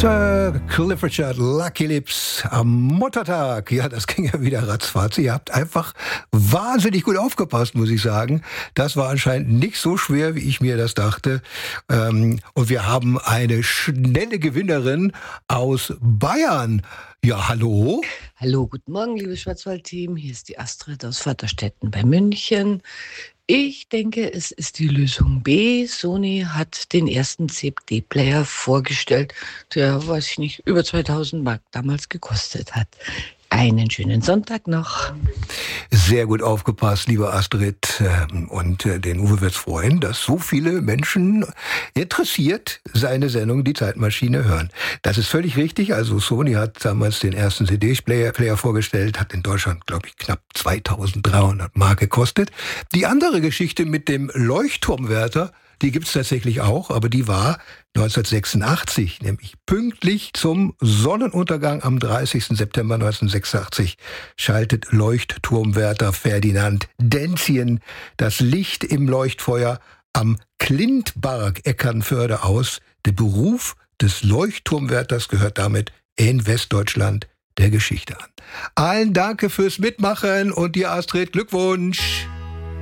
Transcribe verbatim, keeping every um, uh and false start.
Sir Clifford Lucky Lips am Muttertag. Ja, das ging ja wieder ratzfatz. Ihr habt einfach wahnsinnig gut aufgepasst, muss ich sagen. Das war anscheinend nicht so schwer, wie ich mir das dachte. Ähm, und wir haben eine schnelle Gewinnerin aus Bayern. Ja, hallo? Hallo, guten Morgen, liebes Schwarzwald-Team. Hier ist die Astrid aus Vaterstetten bei München. Ich denke, es ist die Lösung B. Sony hat den ersten C D-Player vorgestellt, der, weiß ich nicht, über zweitausend Mark damals gekostet hat. Einen schönen Sonntag noch. Sehr gut aufgepasst, liebe Astrid. Und den Uwe wird's freuen, dass so viele Menschen interessiert seine Sendung Die Zeitmaschine hören. Das ist völlig richtig. Also Sony hat damals den ersten C D-Player Player vorgestellt, hat in Deutschland, glaube ich, knapp zweitausenddreihundert Mark gekostet. Die andere Geschichte mit dem Leuchtturmwärter, die gibt's tatsächlich auch, aber die war neunzehnhundertsechsundachtzig, nämlich pünktlich zum Sonnenuntergang am dreißigsten September neunzehnhundertsechsundachtzig schaltet Leuchtturmwärter Ferdinand Denzien das Licht im Leuchtfeuer am Klintbarg Eckernförde aus. Der Beruf des Leuchtturmwärters gehört damit in Westdeutschland der Geschichte an. Allen danke fürs Mitmachen und dir, Astrid, Glückwunsch!